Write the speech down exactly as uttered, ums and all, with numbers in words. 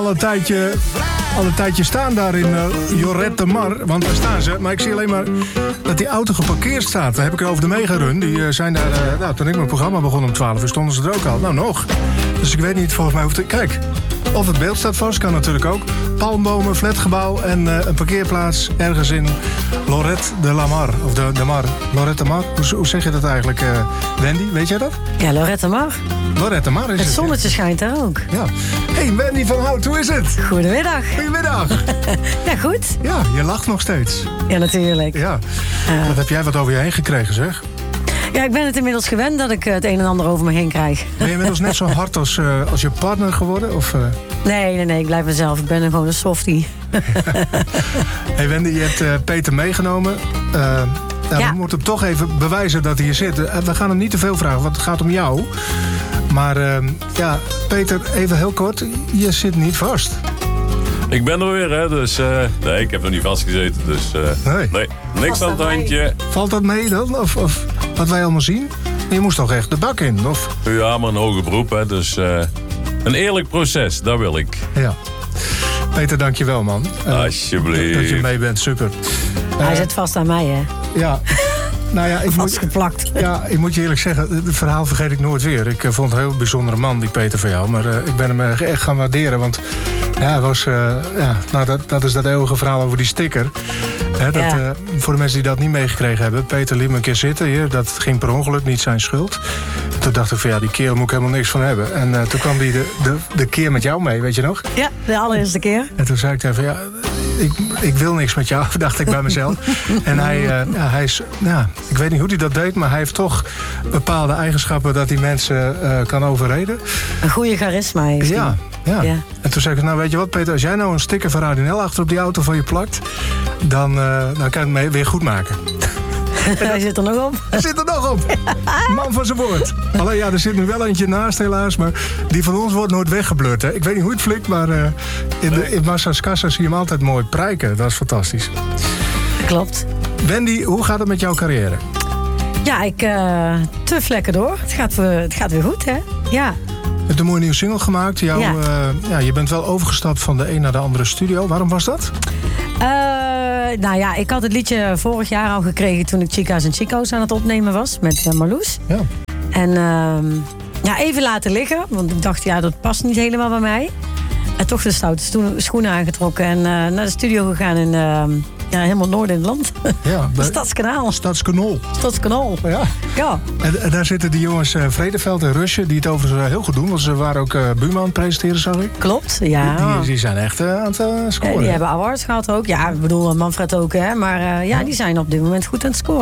Al een tijdje, al een tijdje staan daar in uh, Lloret de Mar. Want daar staan ze. Maar ik zie alleen maar dat die auto geparkeerd staat. Daar heb ik over de Megarun. Die uh, zijn daar... Uh, nou, toen ik mijn programma begon om twaalf uur stonden ze er ook al. Nou, nog. Dus ik weet niet, volgens mij hoeft het... Kijk, of het beeld staat vast, kan natuurlijk ook. Palmbomen, flatgebouw en uh, een parkeerplaats ergens in Lloret de la Mar. Of de, de Mar. Lloret de Mar. Hoe, hoe zeg je dat eigenlijk, uh, Wendy? Weet jij dat? Ja, Lloret de Mar. Lloret de Mar is het. Het zonnetje ja. schijnt daar ook. Ja. Hey, Wendy van Hout, hoe is het? Goedemiddag. Goedemiddag. Ja, goed. Ja, je lacht nog steeds. Ja, natuurlijk. Ja. Uh, wat heb jij wat over je heen gekregen, zeg? Ja, ik ben het inmiddels gewend dat ik het een en ander over me heen krijg. Ben je inmiddels net zo hard als, uh, als je partner geworden? Of, uh... Nee, nee, nee, ik blijf mezelf. Ik ben gewoon een softie. Hey Wendy, je hebt uh, Peter meegenomen. Uh, nou, ja. We moeten hem toch even bewijzen dat hij hier zit. Uh, we gaan hem niet te veel vragen, want het gaat om jou. Maar uh, ja, Peter, even heel kort. Je zit niet vast. Ik ben er weer, hè, dus... Uh, nee, ik heb nog niet vastgezeten, dus... Uh, nee. nee, niks aan het handje. Valt dat mee dan? Of, of wat wij allemaal zien? Je moest toch echt de bak in, of? Ja, maar een hoger beroep, hè, dus... Uh, een eerlijk proces, dat wil ik. Ja. Peter, dank je wel, man. Uh, Alsjeblieft. Dat je mee bent, super. Uh, Hij zit vast aan mij, hè? Ja. Nou ja, ik vastgeplakt. Moet, ja, ik moet je eerlijk zeggen, het verhaal vergeet ik nooit weer. Ik uh, vond het een heel bijzondere man, die Peter van jou. Maar uh, ik ben hem uh, echt gaan waarderen, want... Ja, was, uh, ja nou, dat, dat is dat eeuwige verhaal over die sticker. He, dat, ja. uh, voor de mensen die dat niet meegekregen hebben... Peter liet me een keer zitten hier. Dat ging per ongeluk, niet zijn schuld. Toen dacht ik van ja, die kerel moet ik helemaal niks van hebben. En uh, toen kwam die de, de, de keer met jou mee, weet je nog? Ja, de allereerste keer. En toen zei ik tegen van ja, ik, ik wil niks met jou, dacht ik bij mezelf. En hij, uh, ja, hij is, ja, ik weet niet hoe hij dat deed... maar hij heeft toch bepaalde eigenschappen dat hij mensen uh, kan overreden. Een goede charisma heeft hij. Ja. Ja. ja. En toen zei ik, nou weet je wat Peter, als jij nou een sticker van Radio N L achter op die auto van je plakt, dan, uh, dan kan je het weer goed maken. Hij zit er nog op. Hij zit er nog op. Man van zijn woord. Alleen ja, er zit nu wel eentje naast helaas, maar die van ons wordt nooit weggeblurred. Hè? Ik weet niet hoe het flikt, maar uh, in, de, in Massa's Kassa zie je hem altijd mooi prijken. Dat is fantastisch. Klopt. Wendy, hoe gaat het met jouw carrière? Ja, ik uh, te vlekken door. Het gaat, uh, het gaat weer goed, hè? Ja. Je hebt een mooie nieuwe single gemaakt. Jouw, ja. Uh, ja, je bent wel overgestapt van de een naar de andere studio. Waarom was dat? Uh, nou ja, ik had het liedje vorig jaar al gekregen... toen ik Chica's en Chico's aan het opnemen was met uh, Marloes. Ja. En uh, ja, even laten liggen. Want ik dacht, ja, dat past niet helemaal bij mij. En toch de stoute schoenen aangetrokken. En uh, naar de studio gegaan in... Uh, Ja, helemaal noord in het land. Ja, bij... Stadskanaal. Stadskanaal. Stadskanaal. Ja. Ja. En, en daar zitten die jongens uh, Vredeveld en Rusje, die het overigens uh, heel goed doen. Want ze waren ook uh, buurman aan het presenteren, zag ik. Klopt, ja. Die, die, die zijn echt uh, aan het uh, scoren. Ja, die hebben awards gehad ook. Ja, ik bedoel, Manfred ook, hè. Maar uh, ja, die zijn op dit moment goed aan het scoren.